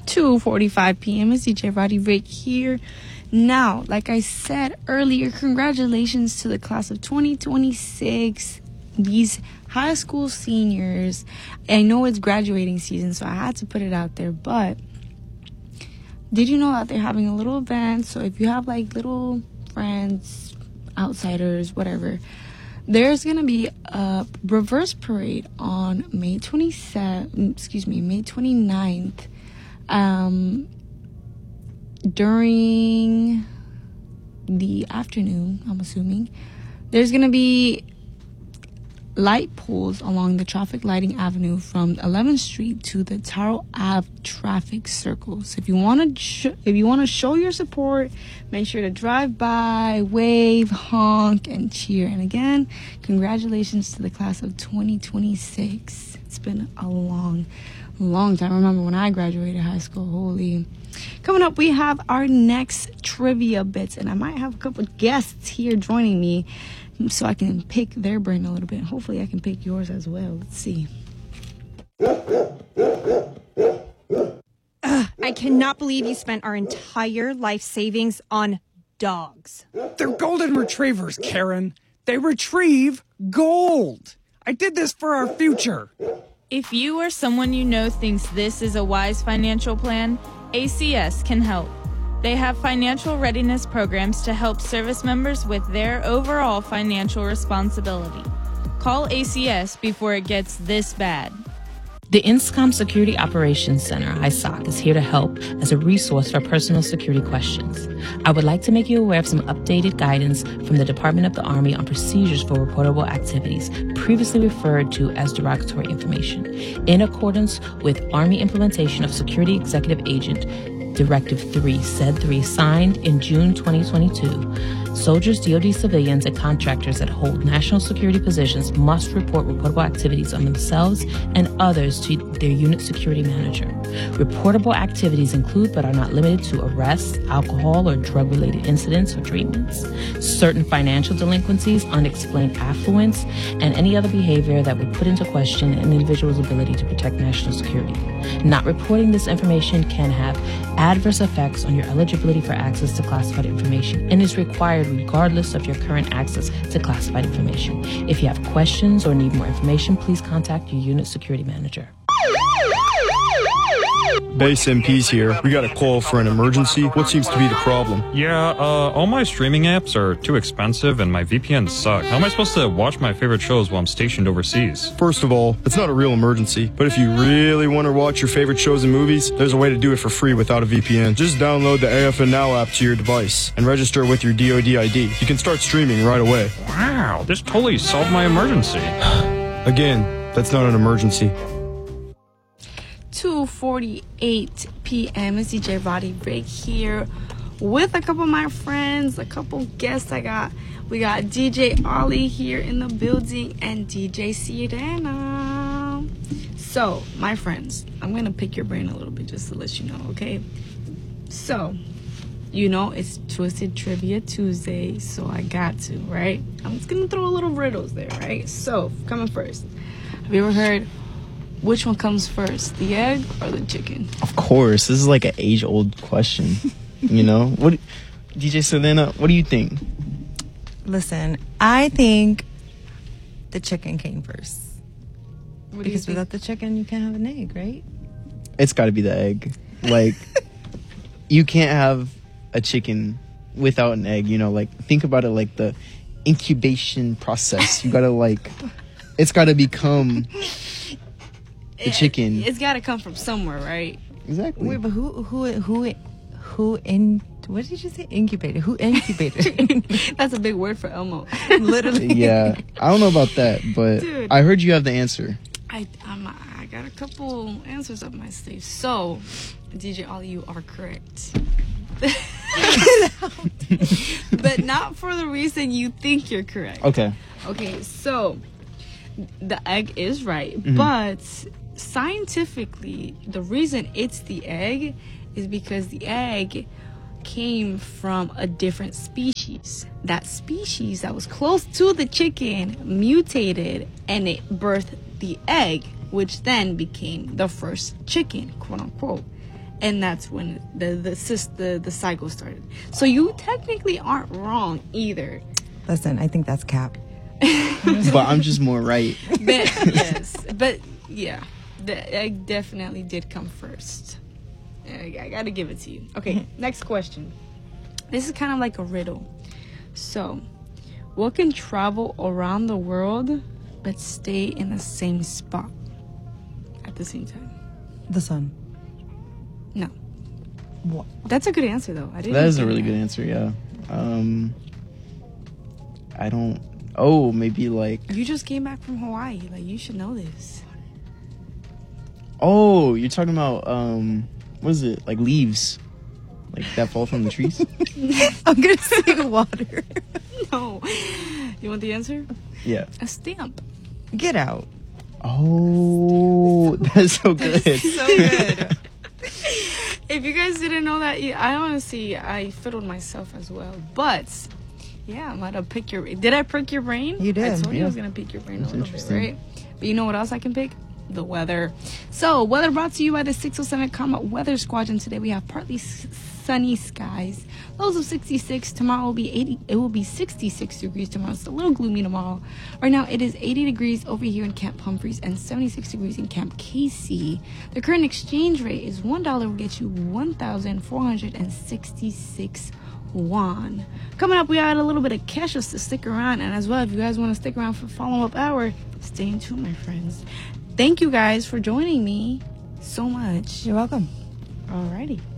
2:45 p.m. It's DJ Roddy Rick here. Now, like I said earlier, congratulations to the class of 2026. These high school seniors. I know it's graduating season, so I had to put it out there. But did you know that they're having a little event? So if you have like little friends, outsiders, whatever, there's going to be a reverse parade on May 29th. During the afternoon, I'm assuming, there's going to be light poles along the traffic lighting avenue from 11th Street to the Taro Ave traffic circle. So if you want to show your support, make sure to drive by, wave, honk, and cheer. And again, congratulations to the class of 2026. It's been a long time. I remember when I graduated high school. Holy. Coming up, we have our next trivia bits, and I might have a couple of guests here joining me so I can pick their brain a little bit. Hopefully I can pick yours as well. Let's see. I cannot believe you spent our entire life savings on dogs. They're golden retrievers, Karen. They retrieve gold. I did this for our future. If you or someone you know thinks this is a wise financial plan, ACS can help. They have financial readiness programs to help service members with their overall financial responsibility. Call ACS before it gets this bad. The INSCOM Security Operations Center, ISOC, is here to help as a resource for personal security questions. I would like to make you aware of some updated guidance from the Department of the Army on procedures for reportable activities, previously referred to as derogatory information. In accordance with Army implementation of Security Executive Agent Directive 3, SED 3, signed in June 2022, soldiers, DoD civilians, and contractors that hold national security positions must report reportable activities on themselves and others to their unit security manager. Reportable activities include, but are not limited to, arrests, alcohol or drug-related incidents or treatments, certain financial delinquencies, unexplained affluence, and any other behavior that would put into question an individual's ability to protect national security. Not reporting this information can have adverse effects on your eligibility for access to classified information and is required regardless of your current access to classified information. If you have questions or need more information, please contact your unit security manager. Base MP's here. We got a call for an emergency. What seems to be the problem? Yeah, all my streaming apps are too expensive and my VPNs suck. How am I supposed to watch my favorite shows while I'm stationed overseas? First of all, it's not a real emergency, but if you really want to watch your favorite shows and movies, there's a way to do it for free without a VPN. Just download the AFN Now app to your device and register with your DoD ID. You can start streaming right away. Wow, this totally solved my emergency. Again, that's not an emergency. 2:48 p.m. It's DJ Roddy Rick here with a couple of my friends, a couple guests I got. We got DJ Ollie here in the building and DJ Sirena. So, my friends, I'm going to pick your brain a little bit just to let you know, okay? So, you know, it's Twisted Trivia Tuesday, so I got to, right? I'm just going to throw a little riddles there, right? So, coming first. Have you ever heard, which one comes first, the egg or the chicken? Of course. This is like an age-old question, you know? What, DJ Selena, what do you think? Listen, I think the chicken came first. Because without the chicken, you can't have an egg, right? It's got to be the egg. Like, you can't have a chicken without an egg, you know? Like, think about it like the incubation process. You got to, like, it's got to become the chicken. It's got to come from somewhere, right? Exactly. Wait, but what did you say? Incubated. Who incubated? That's a big word for Elmo. Literally. Yeah. I don't know about that, but Dude, I heard you have the answer. I got a couple answers up my sleeve. So, DJ Ollie, you are correct. But not for the reason you think you're correct. Okay, so the egg is right, Mm-hmm. but scientifically, the reason it's the egg is because the egg came from a different species. That species that was close to the chicken mutated and it birthed the egg, which then became the first chicken, quote unquote. and that's when the cycle started. So you technically aren't wrong either. Listen, I think that's cap. But I'm just more right. But yeah, the egg definitely did come first. I gotta give it to you. Okay, next question. This is kind of like a riddle. So, what can travel around the world but stay in the same spot at the same time? The sun. No. What? That's a good answer, though. I didn't. That is a really good answer, yeah. I don't... Oh, maybe like... You just came back from Hawaii. Like, you should know this. Oh, you're talking about, what is it? Like leaves. Like that fall from the trees? I'm going to say water. No. You want the answer? Yeah. A stamp. Get out. Oh, that's so good. So good. If you guys didn't know that, I honestly, I fiddled myself as well. But, yeah, I'm going to pick your... Did I pick your brain? You did. I told you I was going to pick your brain a little bit, right? But you know what else I can pick? The weather. So, weather brought to you by the 607 Combat Weather Squadron. Today we have partly sunny skies. Lows of 66. Tomorrow will be 80. It will be 66 degrees tomorrow. It's a little gloomy tomorrow. Right now it is 80 degrees over here in Camp Humphreys and 76 degrees in Camp Casey. The current exchange rate is $1 will get you 1,466 won. Coming up, we got a little bit of Kesha, to stick around, and as well, if you guys want to stick around for follow-up hour, stay in tune, my friends. Thank you guys for joining me so much. You're welcome. Alrighty.